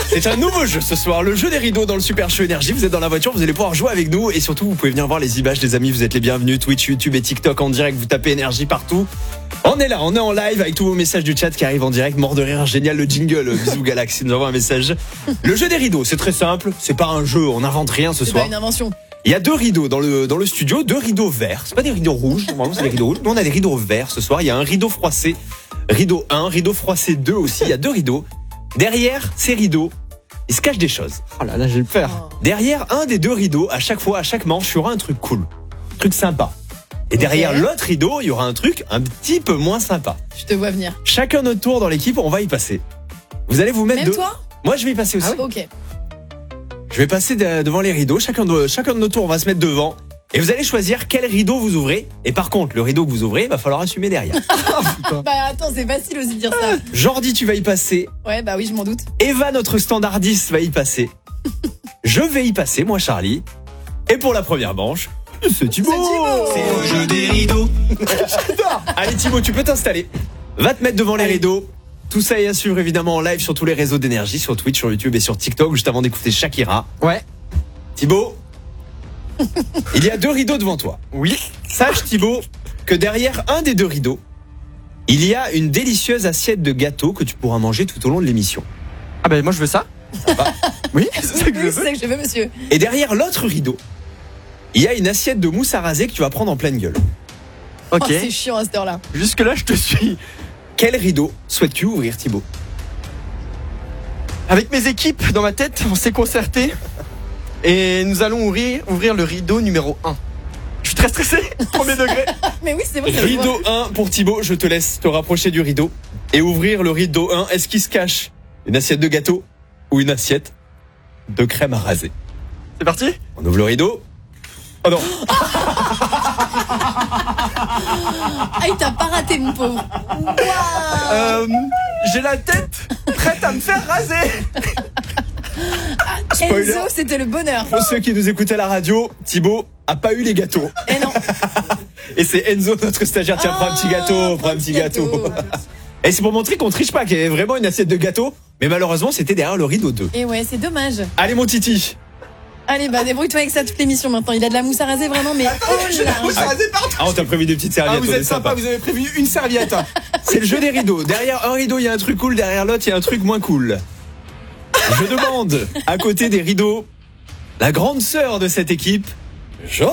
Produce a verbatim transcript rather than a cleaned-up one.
C'est un nouveau jeu ce soir, le jeu des rideaux dans le Super Show Énergie. Vous êtes dans la voiture, vous allez pouvoir jouer avec nous. Et surtout, vous pouvez venir voir les images, les amis. Vous êtes les bienvenus. Twitch, YouTube et TikTok en direct. Vous tapez Énergie partout. On est là, on est en live avec tous vos messages du chat qui arrivent en direct. Mort de rire, génial le jingle. Bisous Galaxy nous envoie un message. Le jeu des rideaux, c'est très simple. C'est pas un jeu, on n'invente rien ce C'est soir. pas une invention. Il y a deux rideaux dans le, dans le studio, deux rideaux verts. C'est pas des rideaux rouges, normalement c'est des rideaux rouges. Nous on a des rideaux verts ce soir. Il y a un rideau froissé, rideau un, rideau froissé deux aussi. Il y a deux rideaux. Derrière ces rideaux, il se cache des choses. Oh là là, j'ai peur. Derrière un des deux rideaux, à chaque fois, à chaque manche, il y aura un truc cool. Un truc sympa. Et derrière Ok. l'autre rideau, il y aura un truc un petit peu moins sympa. Je te vois venir. Chacun notre tour dans l'équipe, on va y passer. Vous allez vous mettre Même de... toi Moi je vais y passer aussi. Ok. Je vais passer de- devant les rideaux. Chacun de, chacun de nos tours, on va se mettre devant. Et vous allez choisir quel rideau vous ouvrez. Et par contre, le rideau que vous ouvrez, il va falloir assumer derrière. Bah attends, c'est facile aussi de dire ça. Jordi, tu vas y passer. Ouais, bah oui, je m'en doute. Eva, notre standardiste, va y passer. Je vais y passer, moi Charlie. Et pour la première manche, c'est Thibaut. C'est Thibaut. Le jeu des rideaux. Allez Thibaut, tu peux t'installer. Va te mettre devant les Allez. rideaux. Tout ça est à suivre évidemment en live sur tous les réseaux d'énergie, sur Twitch, sur YouTube et sur TikTok, juste avant d'écouter Shakira. Ouais. Thibaut, il y a deux rideaux devant toi. Oui. Sache Thibaut que derrière un des deux rideaux, il y a une délicieuse assiette de gâteau que tu pourras manger tout au long de l'émission. Ah ben moi je veux ça. Oui, c'est ça que je Oui, c'est veux. ça que je veux, monsieur. Et derrière l'autre rideau, il y a une assiette de mousse à raser que tu vas prendre en pleine gueule. Ok. Oh, c'est chiant à cette heure-là. Jusque là je te suis. Quel rideau souhaites-tu ouvrir Thibaut? Avec mes équipes dans ma tête, on s'est concerté. Et nous allons ouvrir, ouvrir le rideau numéro un. Je suis très stressé. Premier degré. Mais oui, c'est vrai. ça se voit. Rideau un pour Thibaut, je te laisse te rapprocher du rideau et ouvrir le rideau un. Est-ce qu'il se cache une assiette de gâteau ou une assiette de crème à raser? C'est parti. On ouvre le rideau. Oh non, Ah, il t'a pas raté, mon pauvre. Waouh. Euh, j'ai la tête prête à me faire raser. spoiler. Enzo, c'était le bonheur. Pour ceux qui nous écoutent à la radio, Thibaut a pas eu les gâteaux. Eh non. Et c'est Enzo, notre stagiaire. Tiens, prends un petit gâteau, prends un petit gâteau. Et c'est pour montrer qu'on triche pas, qu'il y avait vraiment une assiette de gâteau. Mais malheureusement, c'était derrière le rideau deux. Et ouais, c'est dommage. Allez, mon Titi. Allez, bah débrouille-toi avec ça toute l'émission maintenant. Il a de la mousse à raser vraiment, mais oh là. Ah, on t'a prévu des petites serviettes. Ah, vous on est êtes sympa, vous avez prévu une serviette. C'est le jeu des rideaux. Derrière un rideau, il y a un truc cool. Derrière l'autre, il y a un truc moins cool. Je demande, à côté des rideaux, la grande sœur de cette équipe, Jean.